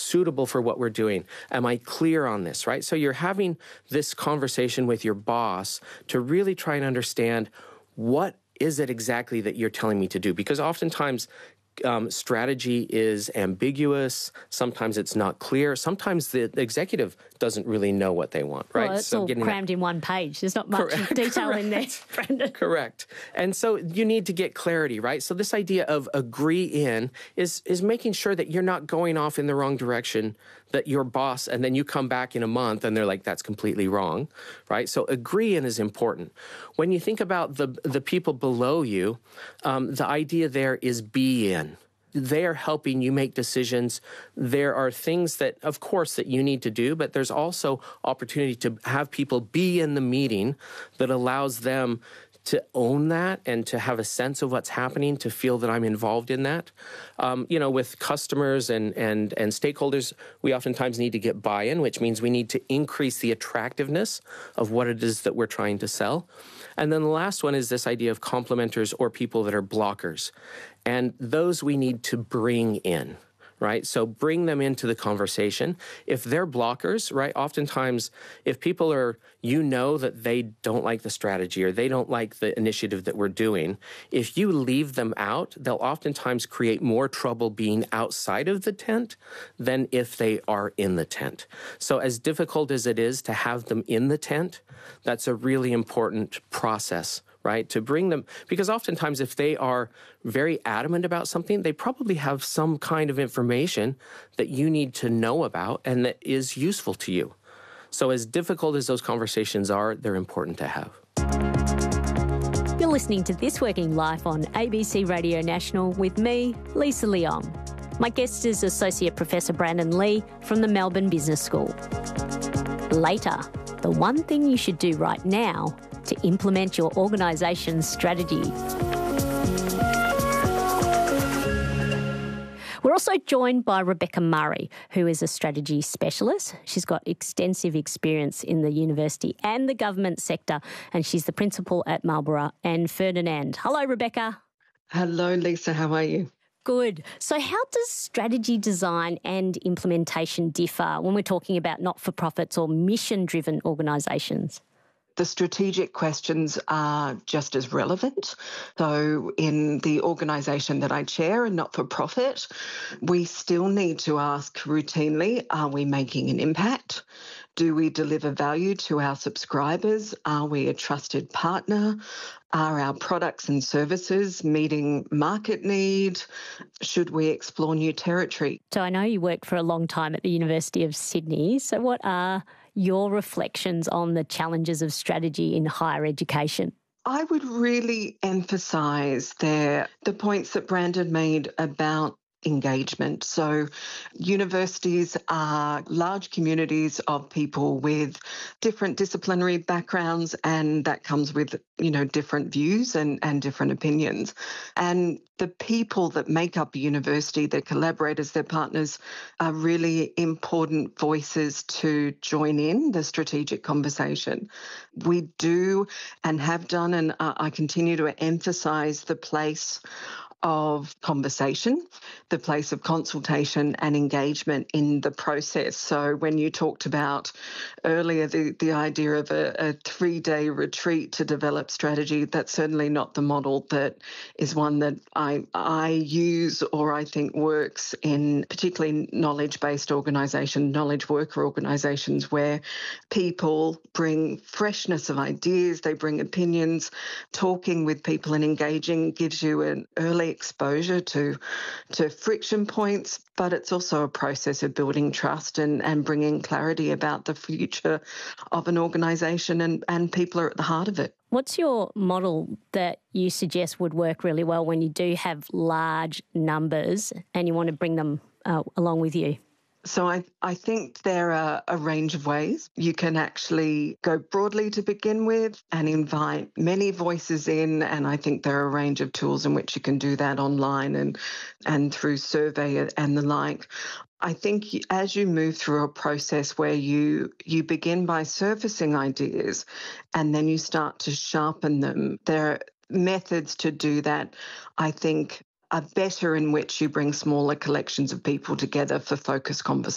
suitable for what we're doing? Am I clear on this, right? So you're having this conversation with your boss to really try and understand what is it exactly that you're telling me to do? Because oftentimes strategy is ambiguous. Sometimes it's not clear. Sometimes the executive doesn't really know what they want, right? Well, it's all crammed in one page. There's not much detail in there, Brendan. Correct. And so you need to get clarity, right? So this idea of agree in is making sure that you're not going off in the wrong direction, that your boss, and then you come back in a month and they're like, that's completely wrong, right? So agree in is important. When you think about the people below you, the idea there is be in. They are helping you make decisions. There are things that, of course, that you need to do, but there's also opportunity to have people be in the meeting that allows them to own that and to have a sense of what's happening, to feel that I'm involved in that. With customers and stakeholders, we oftentimes need to get buy-in, which means we need to increase the attractiveness of what it is that we're trying to sell. And then the last one is this idea of complementers or people that are blockers. And those we need to bring in, right? So bring them into the conversation. If they're blockers, right, oftentimes if people are, that they don't like the strategy or they don't like the initiative that we're doing, if you leave them out, they'll oftentimes create more trouble being outside of the tent than if they are in the tent. So as difficult as it is to have them in the tent, that's a really important process, right? To bring them, because oftentimes if they are very adamant about something, they probably have some kind of information that you need to know about and that is useful to you. So as difficult as those conversations are, they're important to have. You're listening to This Working Life on ABC Radio National with me, Lisa Leong. My guest is Associate Professor Brandon Lee from the Melbourne Business School. Later, the one thing you should do right now to implement your organisation's strategy. We're also joined by Rebecca Murray, who is a strategy specialist. She's got extensive experience in the university and the government sector, and she's the principal at Marlborough and Ferdinand. Hello, Rebecca. Hello, Lisa. How are you? Good. So how does strategy design and implementation differ when we're talking about not-for-profits or mission-driven organisations? The strategic questions are just as relevant. So in the organisation that I chair, a not-for-profit, we still need to ask routinely, are we making an impact? Do we deliver value to our subscribers? Are we a trusted partner? Are our products and services meeting market need? Should we explore new territory? So I know you worked for a long time at the University of Sydney. So what are your reflections on the challenges of strategy in higher education? I would really emphasise the points that Brandon made about engagement. So universities are large communities of people with different disciplinary backgrounds, and that comes with, different views and different opinions. And the people that make up a university, their collaborators, their partners, are really important voices to join in the strategic conversation. We do and have done, and I continue to emphasise the place of conversation, the place of consultation and engagement in the process. So when you talked about earlier the idea of a 3-day retreat to develop strategy, that's certainly not the model that is one that I use or I think works in particularly knowledge-based organisations, knowledge worker organisations, where people bring freshness of ideas, they bring opinions. Talking with people and engaging gives you an early exposure to friction points, but it's also a process of building trust and bringing clarity about the future of an organisation, and people are at the heart of it. What's your model that you suggest would work really well when you do have large numbers and you want to bring them along with you? So I think there are a range of ways. You can actually go broadly to begin with and invite many voices in, and I think there are a range of tools in which you can do that online and through survey and the like. I think as you move through a process where you begin by surfacing ideas and then you start to sharpen them, there are methods to do that, I think, are better in which you bring smaller collections of people together for focused conversation.